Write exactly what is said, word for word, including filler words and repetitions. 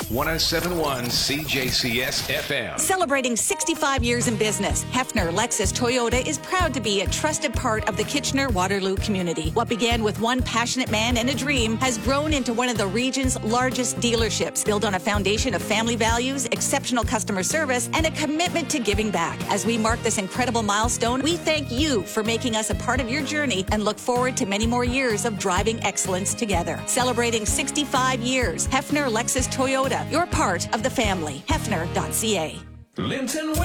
one oh seven point one C J C S F M. Celebrating sixty-five years in business, Hefner Lexus Toyota is proud to be a trusted part of the Kitchener-Waterloo community. What began with one passionate man and a dream has grown into one of the region's largest dealerships, built on a foundation of family values, exceptional customer service, and a commitment to giving back. As we mark this incredible milestone, we thank you for making us a part of your journey and look forward to many more years of driving excellence together. Celebrating sixty-five years, Hefner Lexus Toyota, you're part of the family. Hefner dot C A. Linton